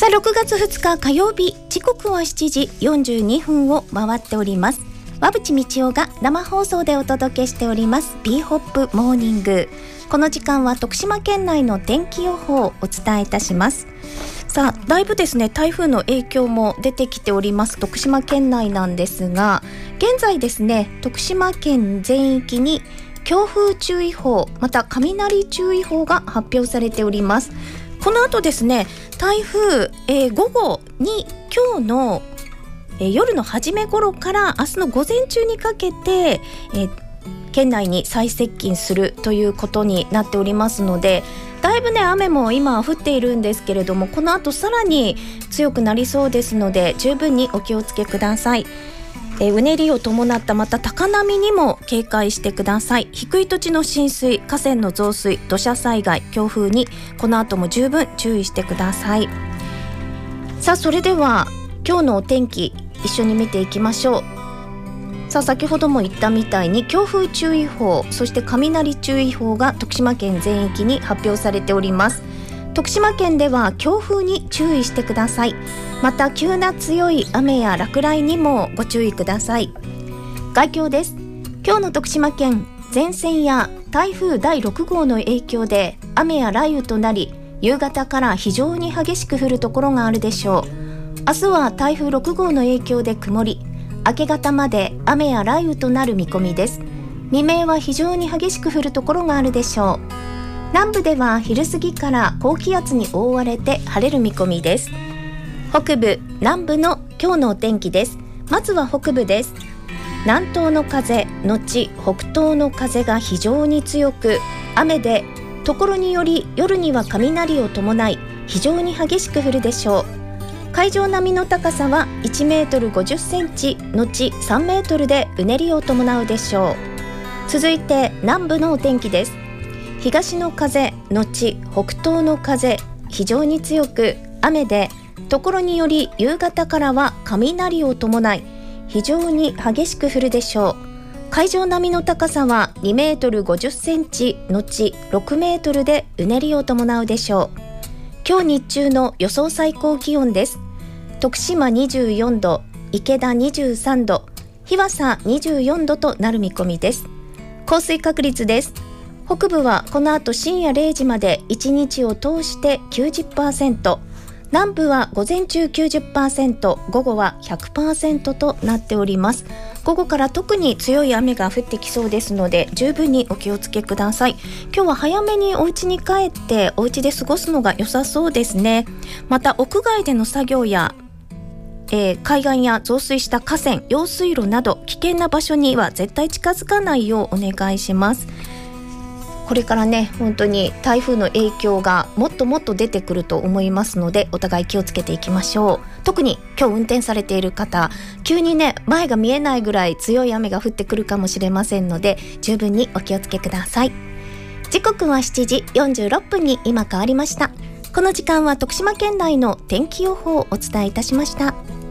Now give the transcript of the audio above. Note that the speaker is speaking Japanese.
さあ6月2日火曜日、時刻は7時42分を回っております。和渕道夫が生放送でお届けしております B ホップモーニング。この時間は徳島県内の天気予報をお伝えいたします。さあだいぶですね、台風の影響も出てきております徳島県内なんですが、現在ですね、徳島県全域に強風注意報、また雷注意報が発表されております。この後ですね、台風、午後に今日の、夜の初め頃から明日の午前中にかけて、県内に再接近するということになっておりますので、だいぶね雨も今降っているんですけれども、この後さらに強くなりそうですので十分にお気をつけください。うねりを伴ったまた高波にも警戒してください。低い土地の浸水、河川の増水、土砂災害、強風にこの後も十分注意してください。さあそれでは今日のお天気一緒に見ていきましょう。さあ先ほども言ったみたいに強風注意報、そして雷注意報が徳島県全域に発表されております。徳島県では強風に注意してください。また急な強い雨や落雷にもご注意ください。概況です。今日の徳島県、前線や台風第6号の影響で雨や雷雨となり、夕方から非常に激しく降るところがあるでしょう。明日は台風6号の影響で曇り、明け方まで雨や雷雨となる見込みです。未明は非常に激しく降るところがあるでしょう。南部では昼過ぎから高気圧に覆われて晴れる見込みです。北部、南部の今日のお天気です。まずは北部です。南東の風のち北東の風が非常に強く、雨でところにより夜には雷を伴い非常に激しく降るでしょう。海上波の高さは1メートル50センチのち3メートルでうねりを伴うでしょう。続いて南部のお天気です。東の風のち北東の風非常に強く、雨でところにより夕方からは雷を伴い非常に激しく降るでしょう。海上波の高さは2メートル50センチのち6メートルでうねりを伴うでしょう。今日日中の予想最高気温です。徳島24度、池田23度、日和佐24度となる見込みです。降水確率です。北部はこの後深夜0時まで1日を通して 90%、 南部は午前中 90%、 午後は 100% となっております。午後から特に強い雨が降ってきそうですので十分にお気をつけください。今日は早めにお家に帰ってお家で過ごすのが良さそうですね。また屋外での作業や海岸や増水した河川、用水路など危険な場所には絶対近づかないようお願いします。これからね、本当に台風の影響がもっともっと出てくると思いますので、お互い気をつけていきましょう。特に今日運転されている方、急にね前が見えないぐらい強い雨が降ってくるかもしれませんので十分にお気をつけください。時刻は7時46分に今変わりました。この時間は徳島県内の天気予報をお伝えいたしました。